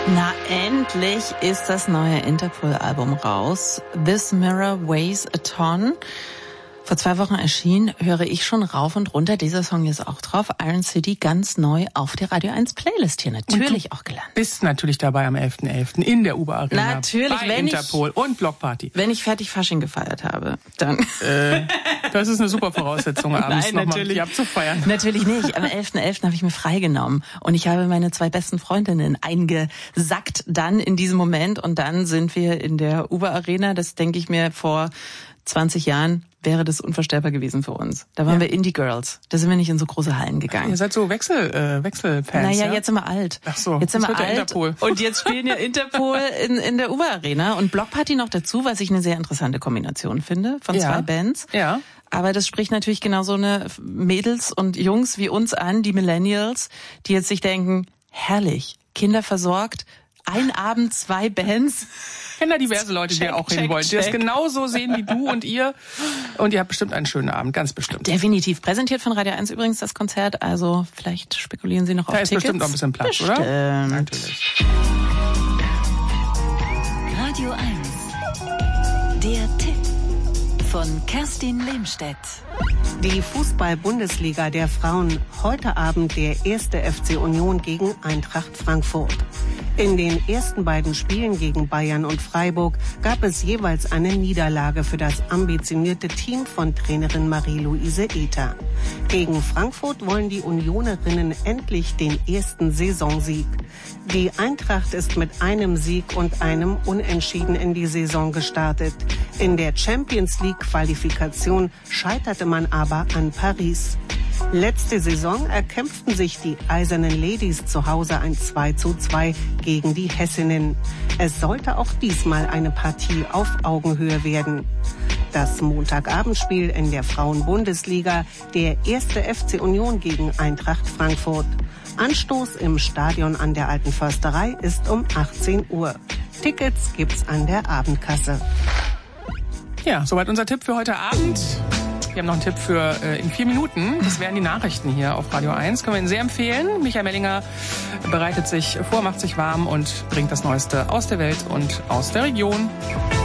Na, endlich ist das neue Interpol-Album raus. This Mirror Weighs a Ton. Vor 2 Wochen erschien, höre ich schon rauf und runter. Dieser Song ist auch drauf. Iron City ganz neu auf der Radio 1 Playlist hier. Natürlich auch gelernt. Bist natürlich dabei am 11.11. in der Uber Arena. Natürlich, bei Interpol und Blockparty. Wenn ich fertig Fasching gefeiert habe, dann... Das ist eine super Voraussetzung, abends nochmal mit dir abzufeiern. Natürlich nicht. Am 11.11. habe ich mir freigenommen. Und ich habe meine 2 besten Freundinnen eingesackt dann in diesem Moment. Und dann sind wir in der Uber Arena. Das denke ich mir vor 20 Jahren wäre das unvorstellbar gewesen für uns. Da waren wir Indie Girls. Da sind wir nicht in so große Hallen gegangen. Ihr seid so Wechselfans, Naja, ja? Jetzt sind wir alt. Ach so, jetzt sind wir alt. Interpol. Und jetzt spielen ja Interpol in der Uber Arena und Blockparty noch dazu, was ich eine sehr interessante Kombination finde von 2 Bands. Ja. Aber das spricht natürlich genau so eine Mädels und Jungs wie uns an, die Millennials, die jetzt sich denken, herrlich, Kinder versorgt, ein Abend 2 Bands. Ich kenne da diverse Leute, die auch hin wollen, die das genauso sehen wie du und ihr. Und ihr habt bestimmt einen schönen Abend, ganz bestimmt. Definitiv. Präsentiert von Radio 1 übrigens das Konzert, also vielleicht spekulieren Sie noch auf Tickets. Da ist bestimmt noch ein bisschen Platz, bestimmt. Oder? Natürlich. Radio 1. Der Tipp von Kerstin Lehmstedt. Die Fußball-Bundesliga der Frauen. Heute Abend der 1. FC Union gegen Eintracht Frankfurt. In den ersten beiden Spielen gegen Bayern und Freiburg gab es jeweils eine Niederlage für das ambitionierte Team von Trainerin Marie-Louise Ether. Gegen Frankfurt wollen die Unionerinnen endlich den ersten Saisonsieg. Die Eintracht ist mit einem Sieg und einem Unentschieden in die Saison gestartet. In der Champions League Qualifikation scheiterte man aber an Paris. Letzte Saison erkämpften sich die Eisernen Ladies zu Hause ein 2:2 gegen die Hessinnen. Es sollte auch diesmal eine Partie auf Augenhöhe werden. Das Montagabendspiel in der Frauen-Bundesliga, der 1. FC Union gegen Eintracht Frankfurt. Anstoß im Stadion an der Alten Försterei ist um 18 Uhr. Tickets gibt's an der Abendkasse. Ja, soweit unser Tipp für heute Abend. Wir haben noch einen Tipp für in 4 Minuten. Das wären die Nachrichten hier auf Radio 1. Können wir Ihnen sehr empfehlen. Michael Mellinger bereitet sich vor, macht sich warm und bringt das Neueste aus der Welt und aus der Region.